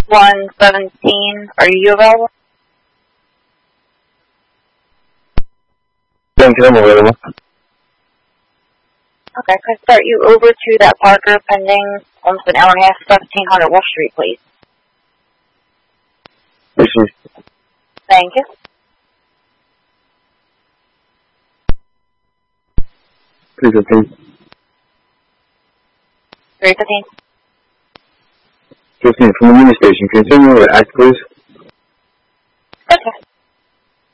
117. Are you available? 17, I'm available. Okay, could I start you over to that Parker pending almost an hour and a half, 1700 Wolf Street, please? Received. Thank you. 315. 315. 15 from the Union Station. Continue with Act, please.